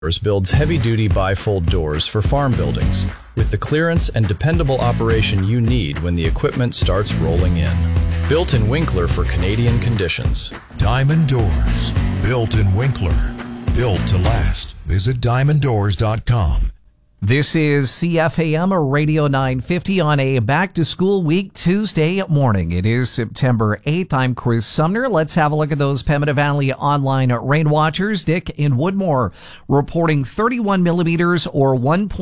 Builds heavy-duty bifold doors for farm buildings with the clearance and dependable operation you need when the equipment starts rolling in. Built in Winkler for Canadian conditions. Diamond Doors. Built in Winkler. Built to last. Visit diamonddoors.com. This is CFAM Radio 950 on a back-to-school week Tuesday morning. It is September 8th. I'm Chris Sumner. Let's have a look at those Pembina Valley online rain watchers. Dick in Woodmore reporting 31 millimeters or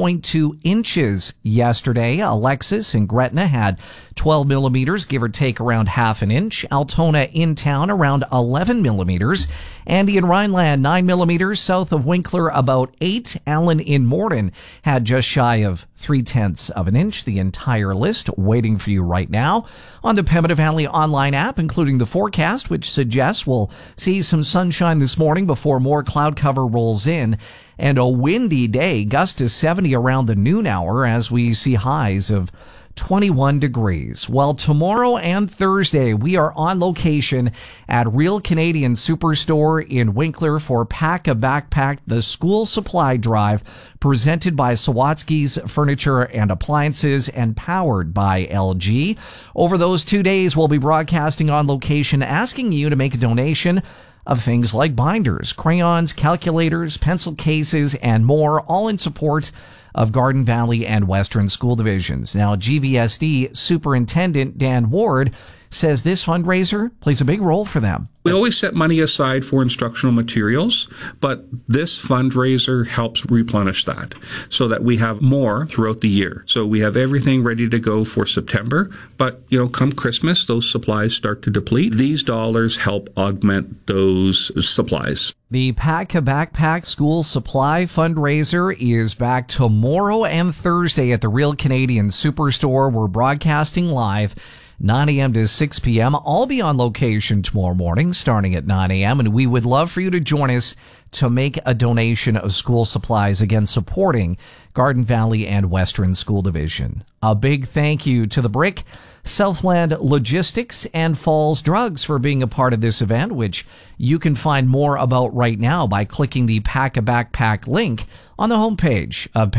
1.2 inches yesterday. Alexis in Gretna had 12 millimeters, give or take around half an inch. Altona in town around 11 millimeters. Andy in Rhineland, 9 millimeters. South of Winkler, about 8. Allen in Morden had just shy of 0.3 of an inch. The entire list waiting for you right now on the Pembina Valley online app, including the forecast, which suggests we'll see some sunshine this morning before more cloud cover rolls in. And a windy day, gust to 70 around the noon hour as we see highs of 21 degrees. Well, tomorrow and Thursday, we are on location at Real Canadian Superstore in Winkler for Pack a Backpack, the school supply drive, presented by Sawatsky's Furniture and Appliances and powered by LG. Over those 2 days, we'll be broadcasting on location, asking you to make a donation of things like binders, crayons, calculators, pencil cases, and more, all in support of Garden Valley and Western School Divisions. Now, GVSD Superintendent Dan Ward says this fundraiser plays a big role for them. We always set money aside for instructional materials, but this fundraiser helps replenish that so that we have more throughout the year. So we have everything ready to go for September, but come Christmas, those supplies start to deplete. These dollars help augment those supplies. The Pack a Backpack School Supply fundraiser is back tomorrow and Thursday at the Real Canadian Superstore. We're broadcasting live 9 a.m. to 6 p.m. I'll be on location tomorrow morning starting at 9 a.m. and we would love for you to join us to make a donation of school supplies, again supporting Garden Valley and Western School Division. A big thank you to the Brick, Southland Logistics, and Falls Drugs for being a part of this event, which you can find more about right now by clicking the Pack a Backpack link on the homepage of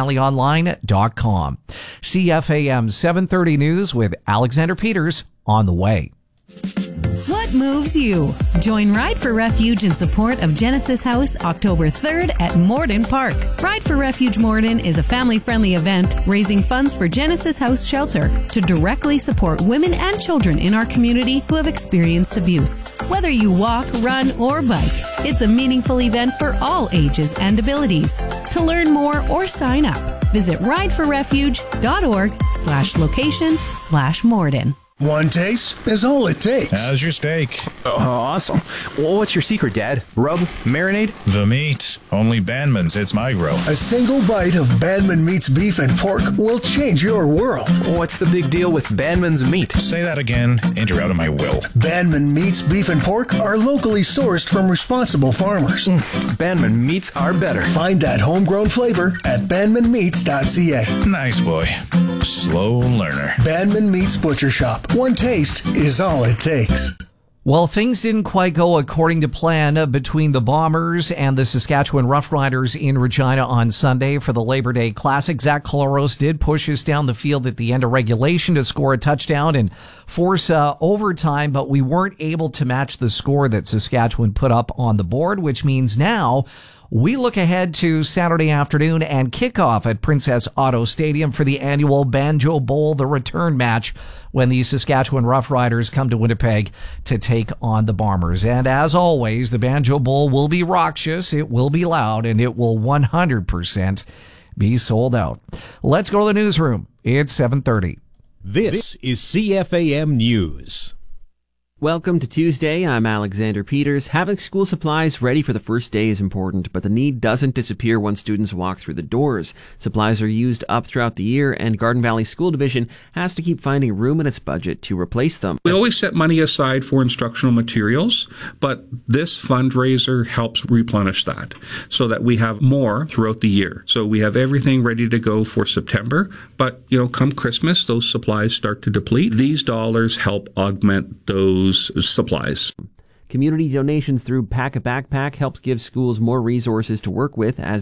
PembinaValleyOnline.com. CFAM 730 News with Alexander Peters on the way. What moves you? Join Ride for Refuge in support of Genesis House October 3rd at Morden Park. Ride for Refuge Morden is a family-friendly event raising funds for Genesis House Shelter to directly support women and children in our community who have experienced abuse. Whether you walk, run, or bike, it's a meaningful event for all ages and abilities. To learn more or sign up, visit rideforrefuge.org/location/Morden. One taste is all it takes. How's your steak? Oh, awesome. Well, what's your secret, Dad? Rub? Marinade? The meat. Only Bandman's hits my grill. A single bite of Bandman Meat's beef and pork will change your world. What's the big deal with Bandman's meat? Say that again, and you're out of my will. Bandman Meat's beef and pork are locally sourced from responsible farmers. Bandman Meats are better. Find that homegrown flavor at bandmanmeats.ca. Nice boy. Slow learner. Bandman Meats Butcher Shop. One taste is all it takes. Well, things didn't quite go according to plan between the Bombers and the Saskatchewan Roughriders in Regina on Sunday for the Labor Day Classic. Zach Collaros did push us down the field at the end of regulation to score a touchdown and force overtime, but we weren't able to match the score that Saskatchewan put up on the board, which means now we look ahead to Saturday afternoon and kickoff at Princess Auto Stadium for the annual Banjo Bowl, the return match when the Saskatchewan Roughriders come to Winnipeg to take on the Bombers. And as always, the Banjo Bowl will be raucous, it will be loud, and it will 100% be sold out. Let's go to the newsroom. It's 7:30. This is CFAM News. Welcome to Tuesday. I'm Alexander Peters. Having school supplies ready for the first day is important, but the need doesn't disappear once students walk through the doors. Supplies are used up throughout the year, and Garden Valley School Division has to keep finding room in its budget to replace them. We always set money aside for instructional materials, but this fundraiser helps replenish that so that we have more throughout the year. So we have everything ready to go for September, but come Christmas, those supplies start to deplete. These dollars help augment those supplies. Community donations through Pack a Backpack helps give schools more resources to work with as